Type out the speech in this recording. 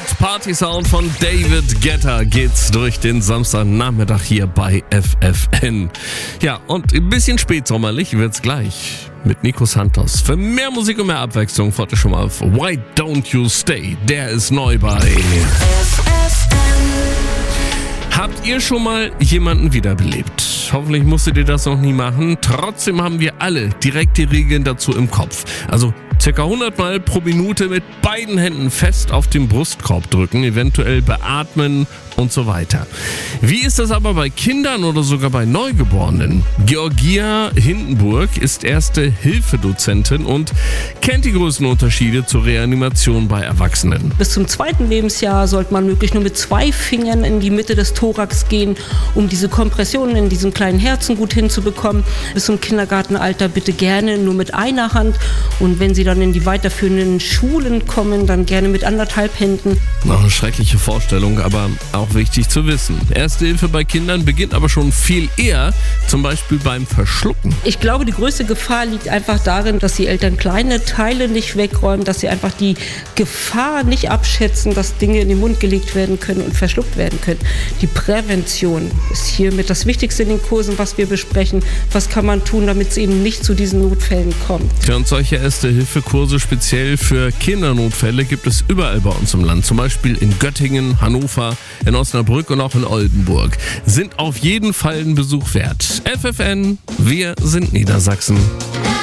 Mit Party-Sound von David Guetta geht's durch den Samstagnachmittag hier bei FFN. Ja, und ein bisschen spätsommerlich wird's gleich mit Nico Santos. Für mehr Musik und mehr Abwechslung folgt schon mal auf Why Don't You Stay? Der ist neu bei FFN. Habt ihr schon mal jemanden wiederbelebt? Hoffentlich musstet ihr das noch nie machen. Trotzdem haben wir alle direkt die Regeln dazu im Kopf. Also circa 100 Mal pro Minute mit beiden Händen fest auf den Brustkorb drücken, eventuell beatmen und so weiter. Wie ist das aber bei Kindern oder sogar bei Neugeborenen? Georgia Hindenburg ist Erste-Hilfe-Dozentin und kennt die größten Unterschiede zur Reanimation bei Erwachsenen. Bis zum 2. Lebensjahr sollte man wirklich nur mit 2 Fingern in die Mitte des Thorax gehen, um diese Kompressionen in diesem kleinen Herzen gut hinzubekommen. Bis zum Kindergartenalter bitte gerne nur mit einer Hand, und wenn Sie dann in die weiterführenden Schulen kommen, dann gerne mit 1,5 Händen. Noch eine schreckliche Vorstellung, aber auch wichtig zu wissen. Erste Hilfe bei Kindern beginnt aber schon viel eher, zum Beispiel beim Verschlucken. Ich glaube, die größte Gefahr liegt einfach darin, dass die Eltern kleine Teile nicht wegräumen, dass sie einfach die Gefahr nicht abschätzen, dass Dinge in den Mund gelegt werden können und verschluckt werden können. Die Prävention ist hiermit das Wichtigste in den Kursen, was wir besprechen. Was kann man tun, damit es eben nicht zu diesen Notfällen kommt? Für uns solche Erste-Hilfe-Kurse speziell für Kindernotfälle gibt es überall bei uns im Land. Zum Beispiel in Göttingen, Hannover, in Osnabrück und auch in Oldenburg. Sind auf jeden Fall ein Besuch wert. FFN, wir sind Niedersachsen.